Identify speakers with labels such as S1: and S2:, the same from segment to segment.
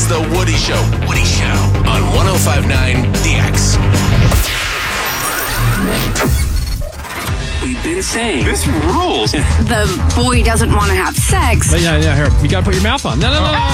S1: It's The Woody Show. Woody Show on 105.9 The X. We've been saying this rules.
S2: The boy doesn't want to have sex.
S3: But yeah, here. You got to put your mouth on. No.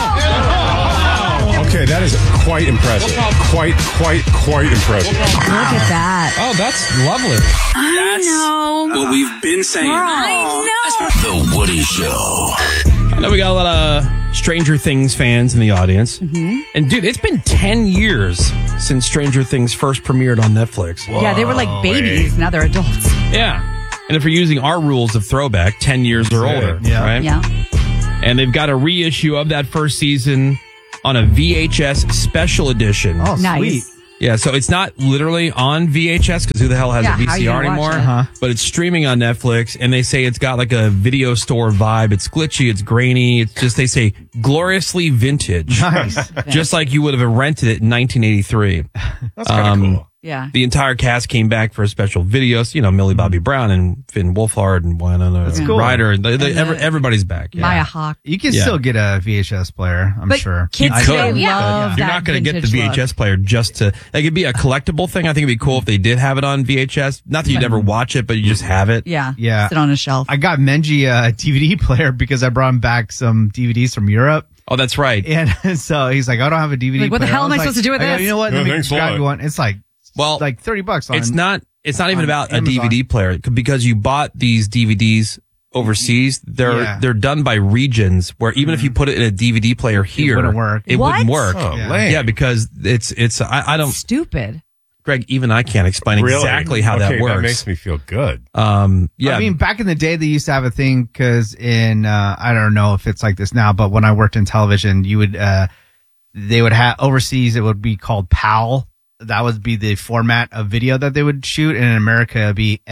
S4: Okay, that is quite impressive. Quite impressive.
S5: Look at that.
S3: Oh, that's lovely.
S2: I know.
S1: What we've been saying.
S2: I know.
S1: The Woody Show.
S3: I know we got a lot of Stranger Things fans in the audience.
S5: Mm-hmm.
S3: And dude, it's been 10 years since Stranger Things first premiered on Netflix.
S5: Yeah, they were like babies. Now they're adults.
S3: Yeah. And if we're using our rules of throwback, 10 years or older, right?
S5: Yeah.
S3: And they've got a reissue of that first season on a VHS special edition.
S6: Oh,
S5: Nice.
S6: sweet.
S3: Yeah, so it's not literally on VHS because who the hell has
S5: Yeah,
S3: a
S5: how you
S3: VCR
S5: gonna watch
S3: anymore?
S5: it?
S3: But it's streaming on Netflix, and they say it's got like a video store vibe. It's glitchy, it's grainy. It's just, they say, gloriously vintage.
S6: Nice.
S3: Just like you would have rented it in 1983.
S4: That's kind of cool.
S5: Yeah.
S3: The entire cast came back for a special video. So, you know, Millie Bobby Brown and Finn Wolfhard and Winona
S6: cool.
S3: Ryder. Everybody's back. Yeah.
S5: Maya Hawke.
S6: You can
S3: Yeah.
S6: still get a VHS player, I'm
S5: But
S6: sure.
S5: kids
S3: You
S5: today
S3: could.
S5: love
S3: You're
S5: that
S3: not going to get the
S5: vintage
S3: VHS
S5: look.
S3: player just to, like, it'd be a collectible thing. I think it'd be cool if they did have it on VHS. Not that you'd ever watch it, but you just have it.
S5: Yeah.
S6: Yeah.
S5: Sit on a shelf.
S6: I got Menji a DVD player because I brought him back some DVDs from Europe.
S3: Oh, that's right.
S6: And so he's like, I don't have a DVD
S5: Like, what the
S6: player.
S5: hell am I
S6: was
S5: supposed to do with
S6: I go,
S5: this?
S6: You know what?
S4: Yeah,
S6: Let me
S4: thanks a
S6: grab
S4: lot.
S6: you one. It's like $30 on
S3: It's not even
S6: on
S3: about
S6: Amazon.
S3: a DVD player because you bought these DVDs overseas. They're done by regions where even if you put it in a DVD player here,
S6: wouldn't work.
S3: It
S5: What?
S3: wouldn't work.
S4: Oh,
S6: Yeah.
S4: lame.
S3: Yeah, because I don't,
S5: Stupid.
S3: Greg, even I can't explain
S4: Really?
S3: exactly how that works.
S4: That makes me feel good.
S3: Yeah.
S6: I mean, back in the day, they used to have a thing because I don't know if it's like this now, but when I worked in television, they would have overseas, it would be called PAL. That would be the format of video that they would shoot. And in America, it'd be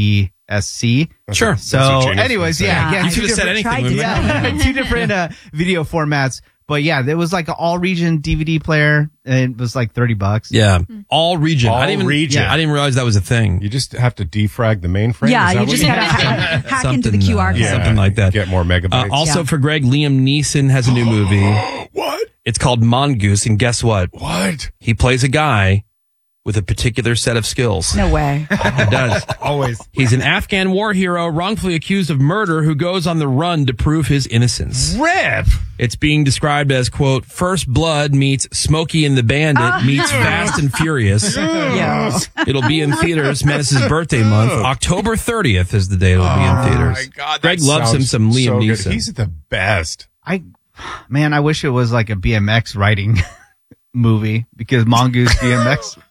S6: NTSC.
S3: Sure.
S6: So,
S4: genius
S6: anyways,
S4: thing to say.
S6: yeah.
S3: You could have said anything. Wouldn't you?
S6: Yeah, two different video formats. But yeah, there was like an all region DVD player. And it was like $30.
S3: Yeah. All region. I
S4: All
S3: didn't even,
S4: region.
S3: I didn't realize that was a thing.
S4: You just have to defrag the mainframe.
S5: Yeah,
S4: Is that
S5: you
S4: what
S5: just gotta hack into the
S3: Something,
S5: QR code.
S3: something like that.
S4: Get more megabytes.
S3: Also
S5: Yeah.
S3: for Greg, Liam Neeson has a new movie.
S4: What?
S3: It's called Mongoose, and guess what?
S4: What?
S3: He plays a guy with a particular set of skills.
S5: No way.
S3: He does.
S6: Always.
S3: He's an Afghan war hero wrongfully accused of murder who goes on the run to prove his innocence.
S4: Rip.
S3: It's being described as, quote, First Blood meets Smokey and the Bandit meets Fast and Furious.
S5: Yeah.
S3: It'll be in theaters Menace's birthday month. October 30th is the day it'll be in theaters.
S4: My God,
S3: Greg
S4: that
S3: loves him
S4: sounds
S3: some Liam
S4: so good.
S3: Neeson.
S4: He's the best.
S6: I wish it was like a BMX riding movie because Mongoose BMX.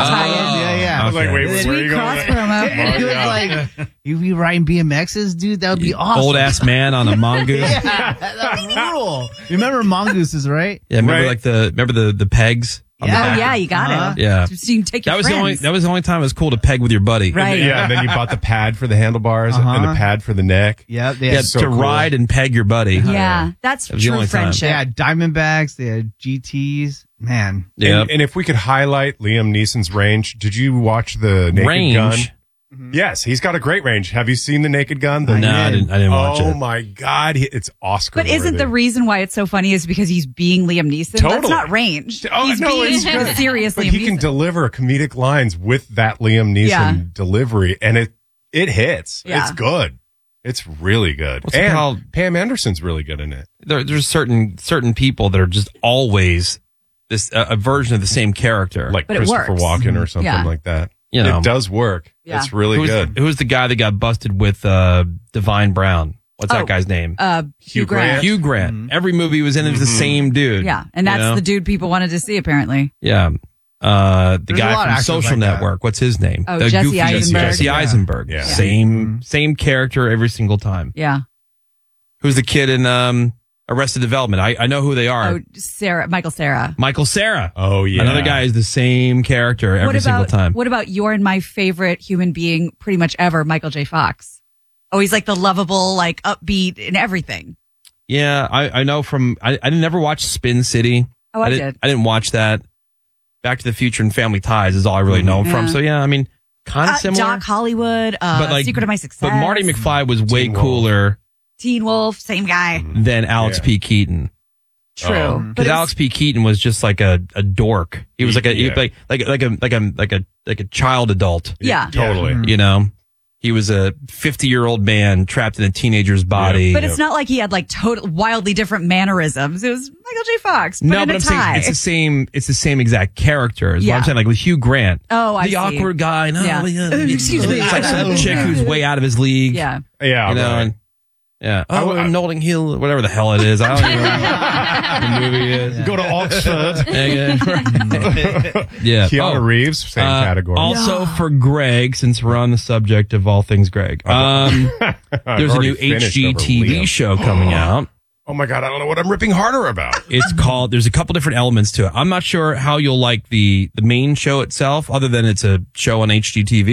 S6: Yeah.
S4: I was like, wait,
S3: Okay.
S4: where are you
S5: Sweet cross
S4: going?
S5: promo.
S6: He was like, you be riding BMXs, dude? That would be awesome.
S3: Old ass man on a mongoose.
S6: Yeah, that would rule. Remember mongooses, right?
S3: Yeah, remember
S4: Right.
S3: the pegs? on the
S5: Oh,
S3: back?
S5: yeah, you got it.
S3: Yeah.
S5: So you can take your
S3: That was
S5: friends.
S3: the only time it was cool to peg with your buddy.
S5: Right.
S4: Yeah, and then you bought the pad for the handlebars and the pad for the neck.
S6: Yeah, they
S3: Yeah,
S6: had,
S4: So
S3: to
S4: cool.
S3: ride and peg your buddy.
S5: Yeah, that's
S3: That was the
S5: true
S3: only time.
S5: friendship.
S6: they had Diamondbacks, they had GTs. Man.
S3: Yeah.
S4: And if we could highlight Liam Neeson's range, did you watch the Naked
S3: Range?
S4: Gun? Yes, he's got a great range. Have you seen the Naked Gun?
S3: No, I didn't watch
S4: Oh
S3: it.
S4: my God, it's Oscar.
S5: But isn't the reason why it's so funny is because he's being Liam Neeson? That's
S4: Totally.
S5: not range.
S4: Oh,
S5: He's
S4: no,
S5: being
S4: it's-
S5: serious
S4: But
S5: Liam
S4: he can
S5: Neeson.
S4: deliver comedic lines with that Liam Neeson
S5: Yeah.
S4: delivery, and it hits.
S5: Yeah.
S4: It's good. It's really good.
S3: What's it
S4: and
S3: called?
S4: Pam Anderson's really good in it.
S3: There's certain people that are just always this a version of the same character.
S4: Like
S5: But it
S4: Christopher
S5: works.
S4: Walken or something
S5: Yeah.
S4: like that.
S3: You know.
S4: It does work.
S5: Yeah.
S4: It's really good.
S3: Who's the guy that got busted with Divine Brown? What's that guy's name?
S5: Hugh Grant.
S3: Hugh Grant. Every movie he was in is the same dude.
S5: Yeah, and that's
S3: you know?
S5: the dude people wanted to see apparently.
S3: Yeah. The
S6: There's a
S3: guy
S6: lot of
S3: from
S6: actors
S3: Social
S6: like that.
S3: Network. What's his name?
S5: Oh,
S3: The
S5: Jesse
S3: goofy
S5: Eisenberg.
S3: Jesse
S6: Yeah.
S3: Eisenberg.
S4: Yeah.
S3: Same character every single time.
S5: Yeah.
S3: Who's the kid in Arrested Development? I know who they are.
S5: Oh, Michael Cera.
S3: Michael Cera.
S4: Oh, yeah.
S3: Another guy is the same character every single time.
S5: What about your and my favorite human being pretty much ever, Michael J. Fox? Oh, he's like the lovable, like upbeat and everything.
S3: Yeah, I know from I never watched Spin City.
S5: Oh, I did.
S3: I didn't watch that. Back to the Future and Family Ties is all I really know him from.
S5: Yeah.
S3: So yeah, I mean, kind of similar.
S5: Doc Hollywood, Secret of My Success.
S3: But Marty McFly was way
S4: Teen Wolf.
S3: cooler
S5: Teen Wolf, same guy.
S3: than Alex
S4: Yeah.
S3: P. Keaton.
S2: True. But
S3: Because Alex P. Keaton was just like a dork. He was like
S4: Yeah.
S3: like a child adult.
S5: Yeah.
S4: Totally.
S3: You know, he was a 50-year-old man trapped in a teenager's body.
S5: But it's not like he had like total wildly different mannerisms. It was Michael J. Fox. But in a
S3: I'm
S5: tie.
S3: saying it's the same exact character. Is what I'm
S5: Yeah.
S3: saying. Like with Hugh Grant.
S5: Oh, I
S3: the
S5: see.
S3: awkward guy. No,
S5: Yeah. Excuse me.
S3: It's like some chick who's way out of his league.
S5: Yeah.
S4: Yeah.
S3: You know.
S4: right.
S3: And, yeah. Oh, Notting Hill, whatever the hell it is. I don't even know what the movie is.
S4: Go to Oxford.
S3: Yeah.
S4: Keanu
S3: Oh.
S4: Reeves, same category.
S3: Also for Greg, since we're on the subject of all things Greg, there's a
S4: already
S3: new
S4: finished over
S3: HGTV
S4: Liam.
S3: show coming out.
S4: Oh my God, I don't know what I'm ripping harder about.
S3: It's called, there's a couple different elements to it. I'm not sure how you'll like the main show itself, other than it's a show on HGTV.